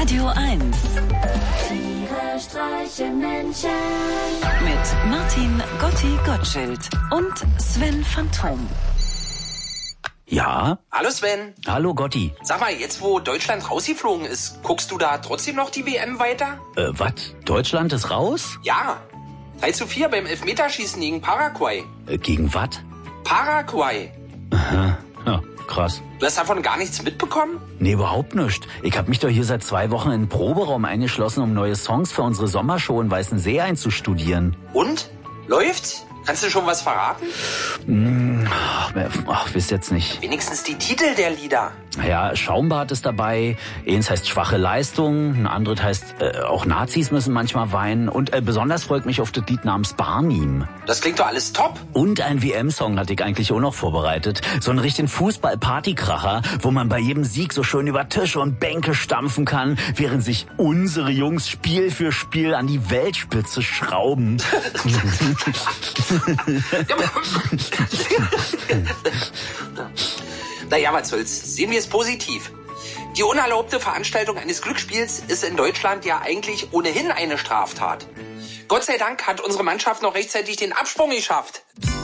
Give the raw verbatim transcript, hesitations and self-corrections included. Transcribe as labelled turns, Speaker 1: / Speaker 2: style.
Speaker 1: Radio eins.
Speaker 2: Tiere streichen Menschen.
Speaker 1: Mit Martin Gotti Gottschild und Sven Phantom.
Speaker 3: Ja?
Speaker 4: Hallo Sven.
Speaker 3: Hallo Gotti.
Speaker 4: Sag mal, jetzt wo Deutschland rausgeflogen ist, guckst du da trotzdem noch die W M weiter?
Speaker 3: Äh, was? Deutschland ist raus?
Speaker 4: Ja. drei zu vier beim Elfmeterschießen gegen Paraguay.
Speaker 3: Äh, gegen was?
Speaker 4: Paraguay.
Speaker 3: Aha. Ja, krass.
Speaker 4: Du hast davon gar nichts mitbekommen?
Speaker 3: Nee, überhaupt nicht. Ich hab mich doch hier seit zwei Wochen in den Proberaum eingeschlossen, um neue Songs für unsere Sommershow in Weißensee einzustudieren.
Speaker 4: Und? Läuft's? Kannst du schon was verraten?
Speaker 3: Hm, ach, ach, wisst jetzt nicht.
Speaker 4: Wenigstens die Titel der Lieder.
Speaker 3: Ja, Schaumbad ist dabei. Eins heißt schwache Leistung, ein anderes heißt äh, auch Nazis müssen manchmal weinen. Und äh, besonders freut mich auf das Lied namens Barnim.
Speaker 4: Das klingt doch alles top.
Speaker 3: Und ein W M-Song hatte ich eigentlich auch noch vorbereitet. So einen richtigen Fußball-Partykracher, wo man bei jedem Sieg so schön über Tische und Bänke stampfen kann, während sich unsere Jungs Spiel für Spiel an die Weltspitze schrauben.
Speaker 4: Naja, was soll's. Sehen wir es positiv. Die unerlaubte Veranstaltung eines Glücksspiels ist in Deutschland ja eigentlich ohnehin eine Straftat. Gott sei Dank hat unsere Mannschaft noch rechtzeitig den Absprung geschafft.